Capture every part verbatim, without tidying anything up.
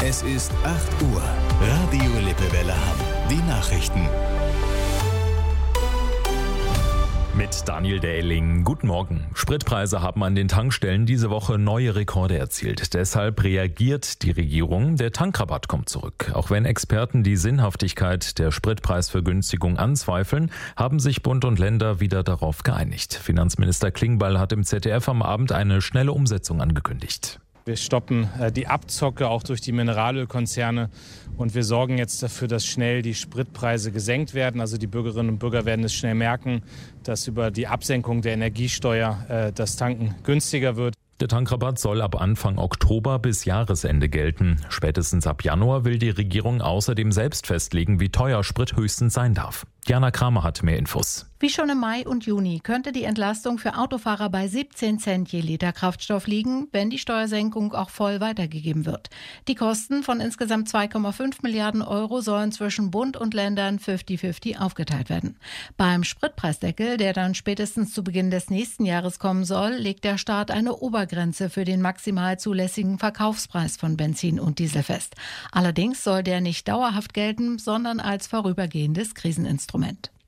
Es ist acht Uhr. Radio Lippewelle Hamm. Die Nachrichten. Mit Daniel Dähling. Guten Morgen. Spritpreise haben an den Tankstellen diese Woche neue Rekorde erzielt. Deshalb reagiert die Regierung. Der Tankrabatt kommt zurück. Auch wenn Experten die Sinnhaftigkeit der Spritpreisvergünstigung anzweifeln, haben sich Bund und Länder wieder darauf geeinigt. Finanzminister Klingbeil hat im Z D F am Abend eine schnelle Umsetzung angekündigt. Wir stoppen die Abzocke auch durch die Mineralölkonzerne und wir sorgen jetzt dafür, dass schnell die Spritpreise gesenkt werden. Also die Bürgerinnen und Bürger werden es schnell merken, dass über die Absenkung der Energiesteuer das Tanken günstiger wird. Der Tankrabatt soll ab Anfang Oktober bis Jahresende gelten. Spätestens ab Januar will die Regierung außerdem selbst festlegen, wie teuer Sprit höchstens sein darf. Jana Kramer hat mehr Infos. Wie schon im Mai und Juni könnte die Entlastung für Autofahrer bei siebzehn Cent je Liter Kraftstoff liegen, wenn die Steuersenkung auch voll weitergegeben wird. Die Kosten von insgesamt zwei Komma fünf Milliarden Euro sollen zwischen Bund und Ländern fünfzig fünfzig aufgeteilt werden. Beim Spritpreisdeckel, der dann spätestens zu Beginn des nächsten Jahres kommen soll, legt der Staat eine Obergrenze für den maximal zulässigen Verkaufspreis von Benzin und Diesel fest. Allerdings soll der nicht dauerhaft gelten, sondern als vorübergehendes Kriseninstrument.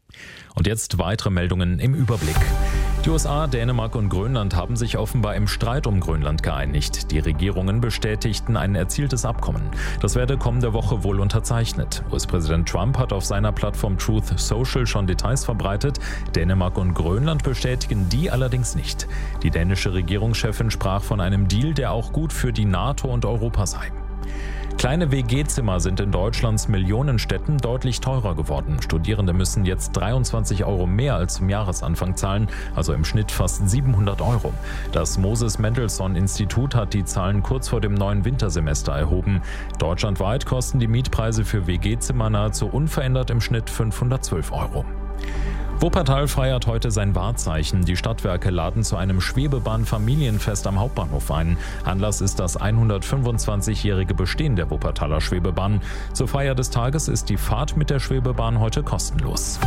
Und jetzt weitere Meldungen im Überblick. Die U S A, Dänemark und Grönland haben sich offenbar im Streit um Grönland geeinigt. Die Regierungen bestätigten ein erzieltes Abkommen. Das werde kommende Woche wohl unterzeichnet. U S-Präsident Trump hat auf seiner Plattform Truth Social schon Details verbreitet. Dänemark und Grönland bestätigen die allerdings nicht. Die dänische Regierungschefin sprach von einem Deal, der auch gut für die NATO und Europa sei. Kleine W G-Zimmer sind in Deutschlands Millionenstädten deutlich teurer geworden. Studierende müssen jetzt dreiundzwanzig Euro mehr als zum Jahresanfang zahlen, also im Schnitt fast siebenhundert Euro. Das Moses-Mendelssohn-Institut hat die Zahlen kurz vor dem neuen Wintersemester erhoben. Deutschlandweit kosten die Mietpreise für W G-Zimmer nahezu unverändert im Schnitt fünfhundertzwölf Euro. Wuppertal feiert heute sein Wahrzeichen. Die Stadtwerke laden zu einem Schwebebahn-Familienfest am Hauptbahnhof ein. Anlass ist das hundertfünfundzwanzigjährige Bestehen der Wuppertaler Schwebebahn. Zur Feier des Tages ist die Fahrt mit der Schwebebahn heute kostenlos.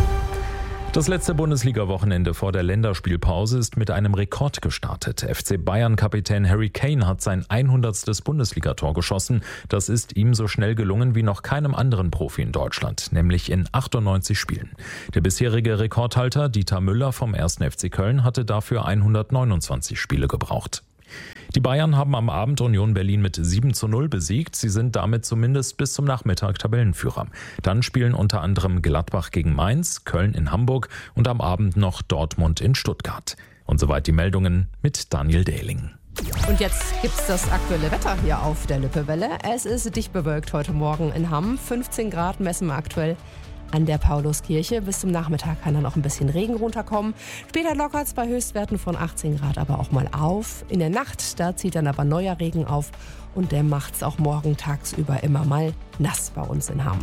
Das letzte Bundesliga-Wochenende vor der Länderspielpause ist mit einem Rekord gestartet. F C Bayern-Kapitän Harry Kane hat sein hundertstes Bundesligator geschossen. Das ist ihm so schnell gelungen wie noch keinem anderen Profi in Deutschland, nämlich in achtundneunzig Spielen. Der bisherige Rekordhalter Dieter Müller vom ersten F C Köln hatte dafür hundertneunundzwanzig Spiele gebraucht. Die Bayern haben am Abend Union Berlin mit sieben zu null besiegt. Sie sind damit zumindest bis zum Nachmittag Tabellenführer. Dann spielen unter anderem Gladbach gegen Mainz, Köln in Hamburg und am Abend noch Dortmund in Stuttgart. Und soweit die Meldungen mit Daniel Dähling. Und jetzt gibt's das aktuelle Wetter hier auf der Lippewelle. Es ist dicht bewölkt heute Morgen in Hamm. fünfzehn Grad messen wir aktuell an der Pauluskirche. Bis zum Nachmittag kann dann noch ein bisschen Regen runterkommen. Später lockert es bei Höchstwerten von achtzehn Grad aber auch mal auf. In der Nacht, da zieht dann aber neuer Regen auf und der macht es auch morgen tagsüber immer mal nass bei uns in Hamm.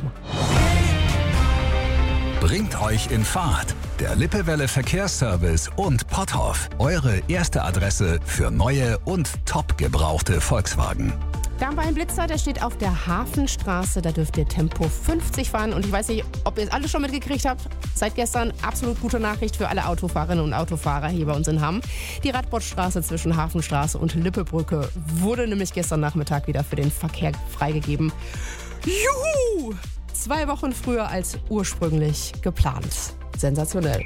Bringt euch in Fahrt. Der Lippewelle Verkehrsservice und Potthoff. Eure erste Adresse für neue und top gebrauchte Volkswagen. Wir haben einen Blitzer, der steht auf der Hafenstraße. Da dürft ihr Tempo fünfzig fahren. Und ich weiß nicht, ob ihr es alle schon mitgekriegt habt. Seit gestern absolut gute Nachricht für alle Autofahrerinnen und Autofahrer hier bei uns in Hamm. Die Radbottstraße zwischen Hafenstraße und Lippebrücke wurde nämlich gestern Nachmittag wieder für den Verkehr freigegeben. Juhu! Zwei Wochen früher als ursprünglich geplant. Sensationell.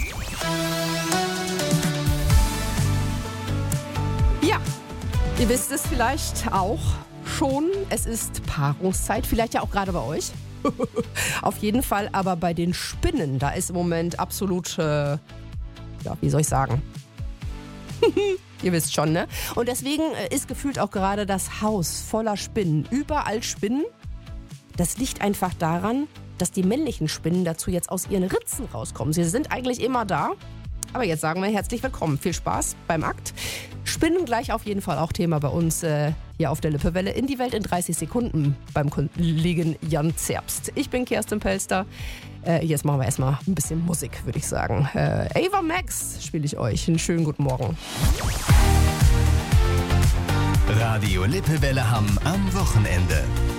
Ja, ihr wisst es vielleicht auch schon. Es ist Paarungszeit, vielleicht ja auch gerade bei euch. Auf jeden Fall aber bei den Spinnen, da ist im Moment absolut, äh, ja, wie soll ich sagen? Ihr wisst schon, ne? Und deswegen ist gefühlt auch gerade das Haus voller Spinnen. Überall Spinnen. Das liegt einfach daran, dass die männlichen Spinnen dazu jetzt aus ihren Ritzen rauskommen. Sie sind eigentlich immer da. Aber jetzt sagen wir herzlich willkommen. Viel Spaß beim Akt. Spinnen gleich auf jeden Fall auch Thema bei uns äh, hier auf der Lippewelle. In die Welt in dreißig Sekunden beim Kollegen Jan Zerbst. Ich bin Kerstin Pelster. Äh, jetzt machen wir erstmal ein bisschen Musik, würde ich sagen. Äh, Ava Max spiele ich euch. Einen schönen guten Morgen. Radio Lippewelle Hamm am Wochenende.